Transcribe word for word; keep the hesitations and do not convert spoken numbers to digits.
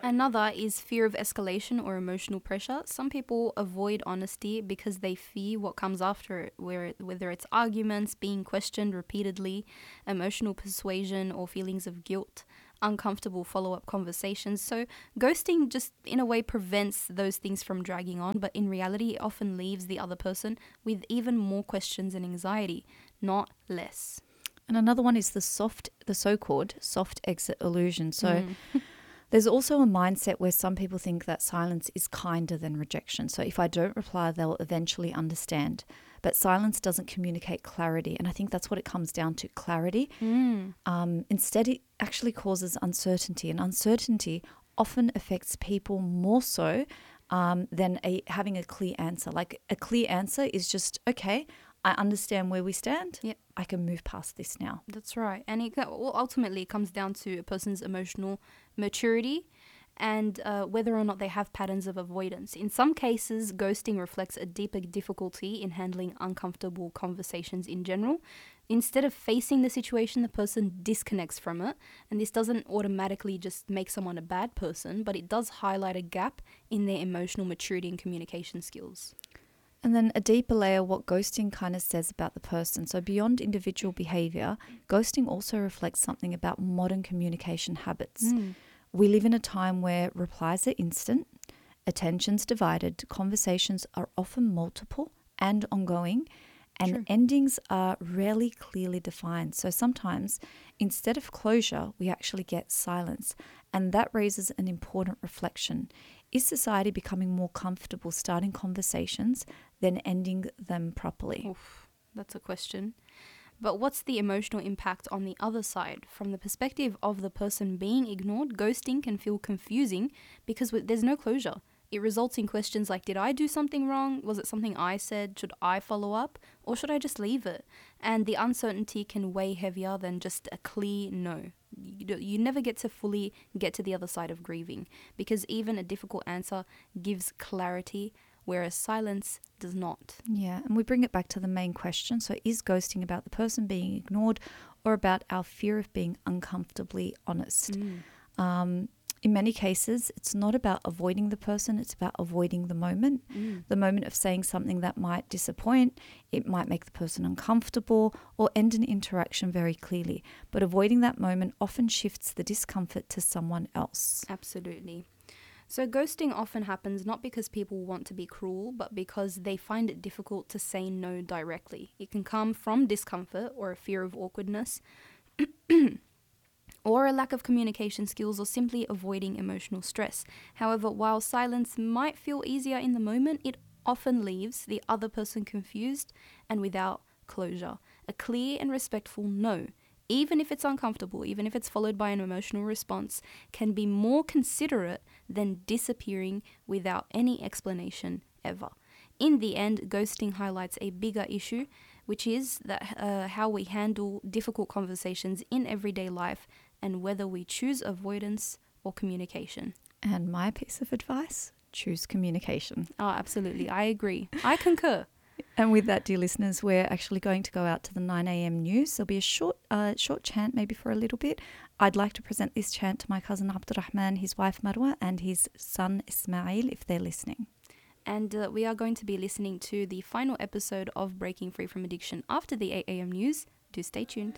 Another is fear of escalation or emotional pressure. Some people avoid honesty because they fear what comes after it, where, whether it's arguments, being questioned repeatedly, emotional persuasion, or feelings of guilt, uncomfortable follow-up conversations. So ghosting just in a way prevents those things from dragging on, but in reality it often leaves the other person with even more questions and anxiety, not less. And another one is the soft, the so-called soft exit illusion. So Mm. there's also a mindset where some people think that silence is kinder than rejection. So if I don't reply, they'll eventually understand. But silence doesn't communicate clarity. And I think that's what it comes down to, clarity. Mm. Um, instead, it actually causes uncertainty. And uncertainty often affects people more so um, than a, having a clear answer. Like a clear answer is just, okay, I understand where we stand. Yep. I can move past this now. That's right. And it well, ultimately it comes down to a person's emotional maturity and uh, whether or not they have patterns of avoidance. In some cases, ghosting reflects a deeper difficulty in handling uncomfortable conversations in general. Instead of facing the situation, the person disconnects from it. And this doesn't automatically just make someone a bad person, but it does highlight a gap in their emotional maturity and communication skills. And then a deeper layer, what ghosting kind of says about the person. So beyond individual behavior, ghosting also reflects something about modern communication habits. Mm. We live in a time where replies are instant, attention's divided, conversations are often multiple and ongoing, and True. endings are rarely clearly defined. So sometimes, instead of closure, we actually get silence. And that raises an important reflection. Is society becoming more comfortable starting conversations than ending them properly? Oof, that's a question. But what's the emotional impact on the other side? From the perspective of the person being ignored, ghosting can feel confusing because w- there's no closure. It results in questions like, did I do something wrong? Was it something I said? Should I follow up? Or should I just leave it? And the uncertainty can weigh heavier than just a clear no. You, do, you never get to fully get to the other side of grieving because even a difficult answer gives clarity, whereas silence does not. Yeah, and we bring it back to the main question. So is ghosting about the person being ignored or about our fear of being uncomfortably honest? Mm. Um, in many cases, it's not about avoiding the person, it's about avoiding the moment. Mm. The moment of saying something that might disappoint, it might make the person uncomfortable or end an interaction very clearly. But avoiding that moment often shifts the discomfort to someone else. Absolutely. So ghosting often happens not because people want to be cruel, but because they find it difficult to say no directly. It can come from discomfort or a fear of awkwardness, or a lack of communication skills, or simply avoiding emotional stress. However, while silence might feel easier in the moment, it often leaves the other person confused and without closure. A clear and respectful no, even if it's uncomfortable, even if it's followed by an emotional response, can be more considerate than disappearing without any explanation ever. In the end, ghosting highlights a bigger issue, which is that uh, how we handle difficult conversations in everyday life and whether we choose avoidance or communication. And my piece of advice, choose communication. Oh, absolutely. I agree. I concur. And with that, dear listeners, we're actually going to go out to the nine a.m. news. There'll be a short uh, short chant, maybe for a little bit. I'd like to present this chant to my cousin Abdurrahman, his wife Marwa, and his son Ismail, if they're listening. And uh, we are going to be listening to the final episode of Breaking Free from Addiction after the eight a.m. news. Do stay tuned.